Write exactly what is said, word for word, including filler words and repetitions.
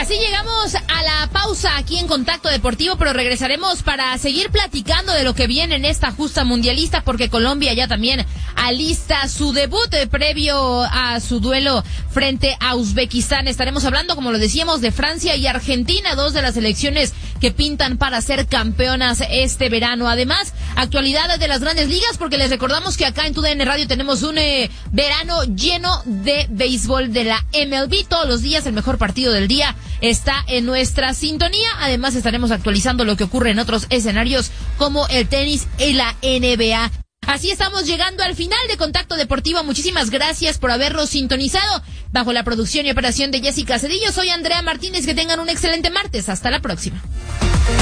Así llegamos a la pausa aquí en Contacto Deportivo, pero regresaremos para seguir platicando de lo que viene en esta justa mundialista, porque Colombia ya también alista su debut eh, previo a su duelo frente a Uzbekistán. Estaremos hablando, como lo decíamos, de Francia y Argentina, dos de las selecciones que pintan para ser campeonas este verano. Además, actualidad de las grandes ligas, porque les recordamos que acá en T U D N Radio tenemos un eh, verano lleno de béisbol de la M L B. Todos los días el mejor partido del día está en nuestra sintonía. Además, estaremos actualizando lo que ocurre en otros escenarios como el tenis y la N B A. Así estamos llegando al final de Contacto Deportivo. Muchísimas gracias por haberlo sintonizado. Bajo la producción y operación de Jessica Cedillo, soy Andrea Martínez. Que tengan un excelente martes. Hasta la próxima.